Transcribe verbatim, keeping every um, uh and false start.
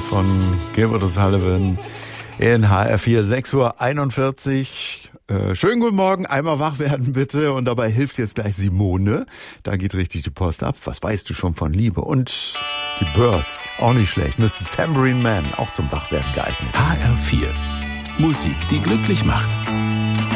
von Gilbert O'Sullivan in H R vier, sechs Uhr einundvierzig. Äh, schönen guten Morgen, einmal wach werden bitte, und dabei hilft jetzt gleich Simone. Da geht richtig die Post ab. Was weißt du schon von Liebe? Und die Birds, auch nicht schlecht. Mister Tambourine Man, auch zum Wachwerden geeignet. H R vier, Musik, die glücklich macht.